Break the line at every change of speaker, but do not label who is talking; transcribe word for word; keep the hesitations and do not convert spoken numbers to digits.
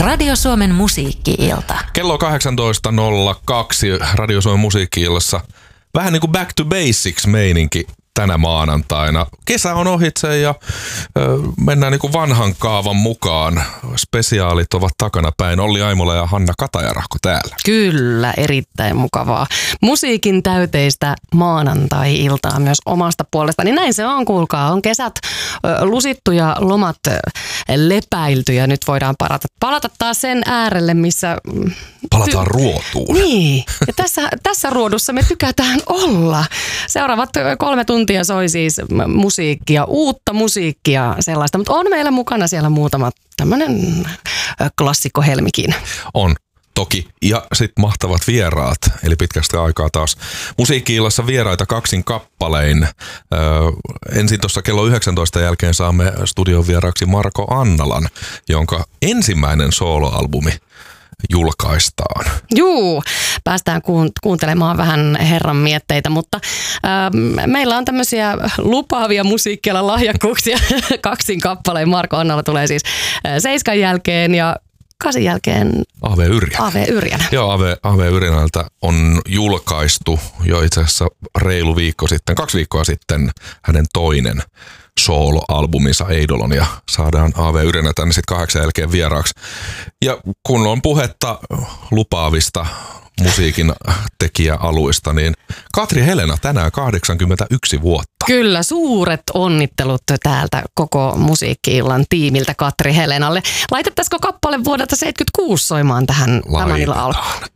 Radio Suomen musiikki-ilta.
Kello kahdeksantoista nolla kaksi Radio Suomen musiikki-illassa. Vähän niin kuin back to basics meininki tänä maanantaina. Kesä on ohitse ja ö, mennään niin kuin vanhan kaavan mukaan. Spesiaalit ovat takana päin. Olli Aimola ja Hanna Katajarahko täällä.
Kyllä, erittäin mukavaa. Musiikin täyteistä maanantai-iltaa myös omasta puolestani. Näin se on, kuulkaa. On kesät ö, lusittu ja lomat ö, lepäilty ja nyt voidaan palata, palata taas sen äärelle, missä...
Palataan ty- ruotuun.
Niin, ja tässä, tässä ruodussa me tykätään olla. Seuraavat kolme tuntia soi siis musiikkia, uutta musiikkia sellaista, mutta on meillä mukana siellä muutama tämmöinen klassikkohelmikin.
On. Toki. Ja sitten mahtavat vieraat, eli pitkästä aikaa taas musiikki-illassa vieraita kaksin kappalein. Öö, ensin tuossa kello yhdeksäntoista jälkeen saamme studion vieraaksi Marko Annalan, jonka ensimmäinen soloalbumi julkaistaan.
Juu, päästään kuuntelemaan vähän herran mietteitä, mutta äh, meillä on tämmöisiä lupaavia musiikkialan lahjakkuuksia. Kaksin kappaleen Marko Annalla tulee siis äh, Seiskan jälkeen ja kasin jälkeen
A V Yrjänä.
A V Yrjänä.
Joo, A V, A V Yrjänältä on julkaistu jo itse asiassa reilu viikko sitten, kaksi viikkoa sitten hänen toinen solo-albuminsa Eidolon ja saadaan A V Yrjänä tänne sitten kahdeksan jälkeen vieraaksi. Ja kun on puhetta lupaavista musiikin tekijäaluista, niin Katri Helena tänään kahdeksankymmentäyksi vuotta.
Kyllä, suuret onnittelut täältä koko musiikki-illan tiimiltä Katri Helenalle. Laitettaisiko kappale vuodelta seitsemänkymmentäkuusi soimaan tähän tämän illan alkuun?